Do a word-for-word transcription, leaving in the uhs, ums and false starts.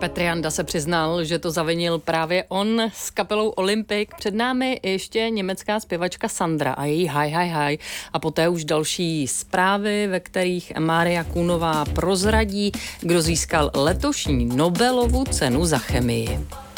Petr Janda se přiznal, že to zavinil právě on s kapelou Olympic. Před námi ještě německá zpěvačka Sandra a její Hi Hi Hi. A poté už další zprávy, ve kterých Mária Kunová prozradí, kdo získal letošní Nobelovu cenu za chemii.